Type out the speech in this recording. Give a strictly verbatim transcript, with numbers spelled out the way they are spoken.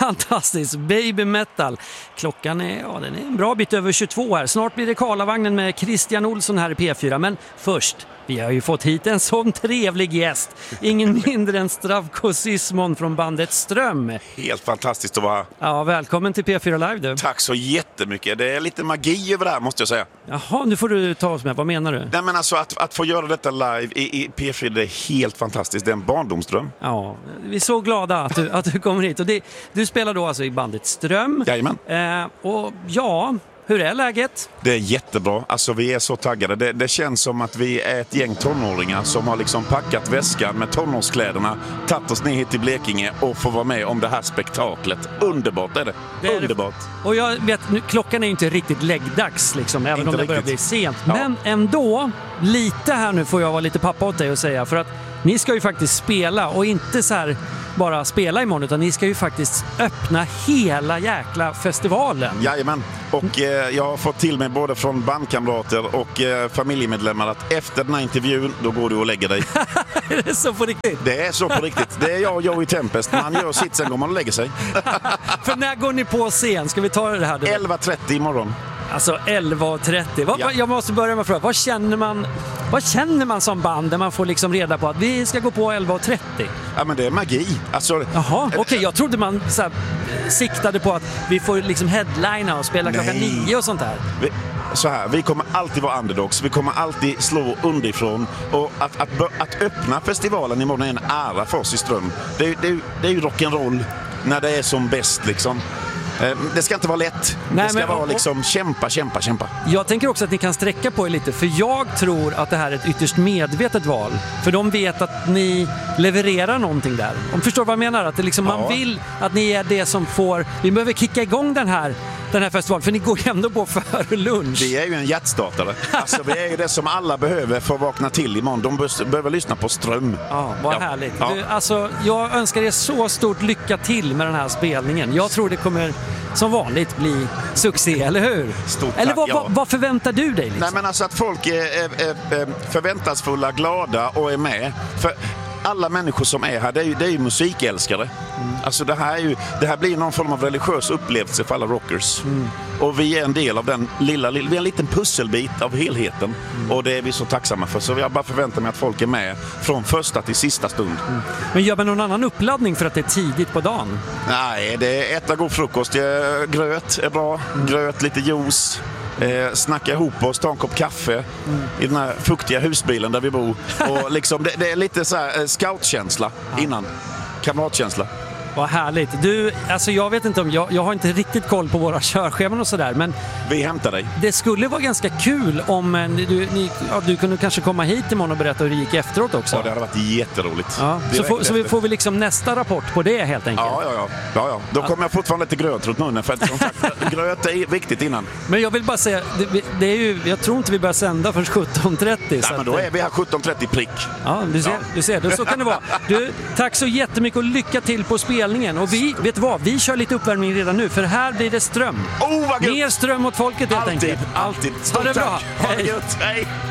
Fantastiskt, Baby Metal. Klockan är, ja, den är en bra bit över tjugotvå här. Snart blir det Karlavagnen med Christian Olsson här i P fyra. Men först, vi har ju fått hit en sån trevlig gäst. Ingen mindre än Zdravko Sismon från bandet Ström. Helt fantastiskt att vara här. Ja, välkommen till P fyra Live du. Tack så jättemycket. Det är lite magi över det här, måste jag säga. Jaha, nu får du ta oss med. Vad menar du? Nej, men alltså att, att få göra detta live i, i P fyra, det är helt fantastiskt. Det är en barndomsdröm. Ja, vi är så glada att du, att du kommer hit. Och det, du spelar då alltså i bandet Ström. Jajamän. Eh, och ja, hur är läget? Det är jättebra. Alltså vi är så taggade. Det, det känns som att vi är ett gäng tonåringar som har liksom packat väskan med tonårskläderna, tagit oss ner hit till Blekinge och får vara med om det här spektaklet. Underbart är det. Det är Underbart. Det. Och jag vet, nu, klockan är ju inte riktigt läggdags liksom, även Inte om det börjar riktigt. bli sent. Ja. Men ändå, lite här nu får jag vara lite pappa åt dig och säga. För att ni ska ju faktiskt spela och inte så här bara spela imorgon, utan ni ska ju faktiskt öppna hela jäkla festivalen. Jajamän. Och eh, jag har fått till mig både från bandkamrater och eh, familjemedlemmar att efter den här intervjun, då går du och lägger dig. Är det så på riktigt? Det är så på riktigt. Det är jag och Joey Tempest. Man gör sitt, sen går man och lägger sig. För när går ni på scen? Ska vi ta det här? elva trettio imorgon. Alltså elva trettio. Vad, Ja. Jag måste börja med att fråga, vad känner man, vad känner man som band när man får liksom reda på att vi ska gå på elva trettio? Ja, men det är magi. Alltså, Jaha, okej. Okay. Jag trodde man så här, siktade på att vi får liksom headlina och spela klockan Nej. nio och sånt där. vi, så här, vi kommer alltid vara underdogs. Vi kommer alltid slå underifrån. Och att, att, att öppna festivalen imorgon är en ära för oss i Ström. Det, är- det, är- det är ju rock'n'roll när det är som bäst liksom. Eh, Det ska inte vara lätt. Nej, det ska men- vara liksom kämpa, kämpa, kämpa. Jag tänker också att ni kan sträcka på er lite, för jag tror att det här är ett ytterst medvetet val. För de vet att ni levererar någonting där. Om förstår vad jag menar? Att det liksom, Ja. man vill att ni är det som får... Vi behöver kicka igång den här, den här festivalen, för ni går ju ändå på för lunch. Vi är ju en hjärtstartare. Alltså, vi är ju det som alla behöver för att vakna till imorgon. De bes- behöver lyssna på Ström. Ja, vad Ja. härligt. Ja. Du, alltså, jag önskar er så stort lycka till med den här spelningen. Jag tror det kommer som vanligt bli succé, eller hur? Stort Eller tack, vad, ja. vad, vad förväntar du dig? Liksom? Nej, men alltså att folk är, är, är förväntansfulla, glada och är med. För alla människor som är här, det är ju, det är ju musikälskare. Mm. Alltså det här, är ju, det här blir någon form av religiös upplevelse för alla rockers. Mm. Och vi är en del av den lilla, lilla vi är en liten pusselbit av helheten. Mm. Och det är vi så tacksamma för. Så jag bara förväntar mig att folk är med från första till sista stund. Mm. Men gör man någon annan uppladdning för att det är tidigt på dagen? Nej, det är äta god frukost. Det- Gröt är bra. Mm. Gröt, lite juice. Eh, snacka ihop oss, ta en kopp kaffe mm. i den här fuktiga husbilen där vi bor. Och liksom, det, det är lite så här eh, scoutkänsla innan. Kamratkänsla. Vad härligt. Du, alltså jag vet inte om, jag, jag har inte riktigt koll på våra körscheman och sådär, men Vi hämtar dig. det skulle vara ganska kul om eh, du, ni, ja, du kunde kanske komma hit imorgon och berätta hur det gick efteråt också. Ja, det hade varit jätteroligt. Ja, så, Direkt får, så vi efter. får vi liksom nästa rapport på det helt enkelt. Ja, ja, ja. ja, ja. Då kommer jag fortfarande till gröt runt munnen. För att, som sagt, gröt är viktigt innan. Men jag vill bara säga, det, det är ju, jag tror inte vi börjar sända förrän sjutton trettio. Nej, så men att, då är vi här sjutton trettio prick. Ja, du ser, Ja. du ser det. Så kan det vara. Du, tack så jättemycket och lycka till på spelningen. Och vi, vet du vad, vi kör lite uppvärmning redan nu, för här blir det ström. Oh, vad gött! Mer ström åt folket helt Alltid, enkelt. alltid. Ha det bra. Tack. Ha det Hej. gött. Hej!